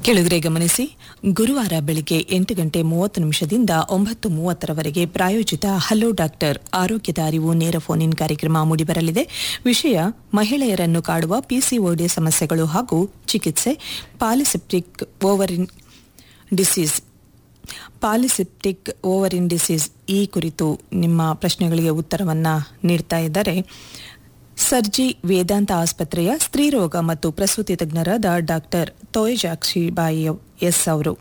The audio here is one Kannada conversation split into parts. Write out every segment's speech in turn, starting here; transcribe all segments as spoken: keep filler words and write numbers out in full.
ಕೆಳಗರೆ ಗಮನಿಸಿ, ಗುರುವಾರ ಬೆಳಿಗ್ಗೆ ಎಂಟು ಗಂಟೆ ಮೂವತ್ತು ನಿಮಿಷದಿಂದ ಒಂಬತ್ತು ಮೂವತ್ತರವರೆಗೆ ಪ್ರಾಯೋಜಿತ ಹಲೋ ಡಾಕ್ಟರ್ ಆರೋಗ್ಯದ ಅರಿವು ನೇರ ಫೋನ್ ಇನ್ ಕಾರ್ಯಕ್ರಮ ಮೂಡಿಬರಲಿದೆ. ವಿಷಯ ಮಹಿಳೆಯರನ್ನು ಕಾಡುವ ಪಿಸಿಒಡಿ ಸಮಸ್ಯೆಗಳು ಹಾಗೂ ಚಿಕಿತ್ಸೆ, ಪಾಲಿಸೆಪ್ಟಿಕ್ ಓವರಿನ್ ಡಿಸೀಸ್ ಪಾಲಿಸೆಪ್ಟಿಕ್ ಓವರಿನ್ ಡಿಸೀಸ್ ಈ ಕುರಿತು ನಿಮ್ಮ ಪ್ರಶ್ನೆಗಳಿಗೆ ಉತ್ತರವನ್ನು ನೀಡ್ತಾ ಇದ್ದಾರೆ ಸರ್ಜಿ ವೇದಾಂತ ಆಸ್ಪತ್ರೆಯ ಸ್ತ್ರೀರೋಗ ಮತ್ತು ಪ್ರಸೂತಿ ತಜ್ಞರಾದ ಡಾಕ್ಟರ್ ತೋಯಜಾಕ್ಷಿಬಾಯಿ ಎಸ್ ಅವರು.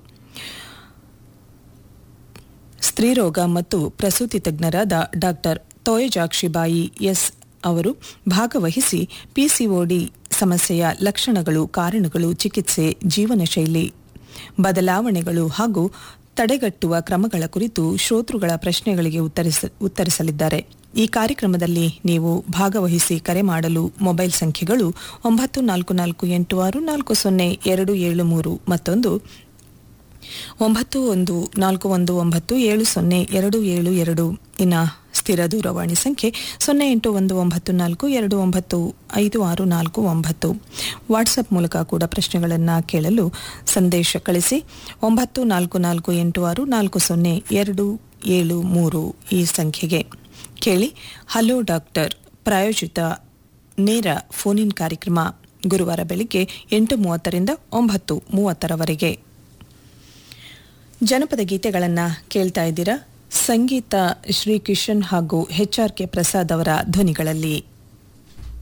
ಸ್ತ್ರೀರೋಗ ಮತ್ತು ಪ್ರಸೂತಿ ತಜ್ಞರಾದ ಡಾಕ್ಟರ್ ತೋಯಜಾಕ್ಷಿಬಾಯಿ ಎಸ್ ಅವರು ಭಾಗವಹಿಸಿ ಪಿಸಿಒಡಿ ಸಮಸ್ಯೆಯ ಲಕ್ಷಣಗಳು, ಕಾರಣಗಳು, ಚಿಕಿತ್ಸೆ, ಜೀವನ ಶೈಲಿ ಬದಲಾವಣೆಗಳು ಹಾಗೂ ತಡೆಗಟ್ಟುವ ಕ್ರಮಗಳ ಕುರಿತು ಶ್ರೋತೃಗಳ ಪ್ರಶ್ನೆಗಳಿಗೆ ಉತ್ತರಿಸ ಉತ್ತರಿಸಲಿದ್ದಾರೆ. ಈ ಕಾರ್ಯಕ್ರಮದಲ್ಲಿ ನೀವು ಭಾಗವಹಿಸಿ ಕರೆ ಮಾಡಲು ಮೊಬೈಲ್ ಸಂಖ್ಯೆಗಳು ಒಂಬತ್ತು ನಾಲ್ಕು ನಾಲ್ಕು ಎಂಟು ಆರು ನಾಲ್ಕು ಸೊನ್ನೆ ಎರಡು ಏಳು ಮೂರು ಮತ್ತೊಂದು ಒಂಬತ್ತು ಒಂದು ನಾಲ್ಕು ಒಂದು ಒಂಬತ್ತು ಏಳು ಸೊನ್ನೆ ಎರಡು ಏಳು ಎರಡು. ಇನ್ನು ಸ್ಥಿರ ದೂರವಾಣಿ ಸಂಖ್ಯೆ ಸೊನ್ನೆ ಎಂಟು ಒಂದು ಒಂಬತ್ತು ನಾಲ್ಕು ಎರಡು ಒಂಬತ್ತು ಐದು ಆರು ನಾಲ್ಕು ಒಂಬತ್ತು. ವಾಟ್ಸಪ್ ಮೂಲಕ ಕೂಡ ಪ್ರಶ್ನೆಗಳನ್ನು ಕೇಳಲು ಸಂದೇಶ ಕಳಿಸಿ ಒಂಬತ್ತು ನಾಲ್ಕು ನಾಲ್ಕು ಎಂಟು ಆರು ನಾಲ್ಕು ಸೊನ್ನೆ ಎರಡು ಏಳು ಮೂರು ಈ ಸಂಖ್ಯೆಗೆ. ಕೇಳಿ ಹಲೋ ಡಾಕ್ಟರ್ ಪ್ರಾಯೋಜಿತ ನೇರ ಫೋನ್ ಇನ್ ಕಾರ್ಯಕ್ರಮ ಗುರುವಾರ ಬೆಳಿಗ್ಗೆ ಎಂಟು ಮೂವತ್ತರಿಂದ ಒಂಬತ್ತು ಮೂವತ್ತರವರೆಗೆ. ಜನಪದ ಗೀತೆಗಳನ್ನು ಕೇಳ್ತಾ ಇದ್ದೀರಾ. ಸಂಗೀತ ಶ್ರೀ ಕಿಶನ್ ಹಾಗೂ ಎಚ್ ಆರ್ ಕೆ ಪ್ರಸಾದ್ ಅವರ ಧ್ವನಿಗಳಲ್ಲಿ.